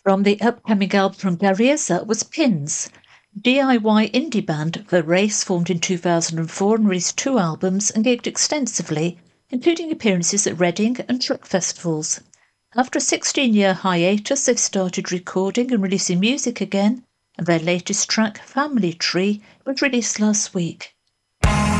From the upcoming album from Garyeza was Pins, DIY indie band. The Race formed in 2004 and released 2 albums and gigged extensively, including appearances at Reading and Truck festivals. After a 16-year hiatus, they've started recording and releasing music again, and their latest track, Family Tree, was released last week.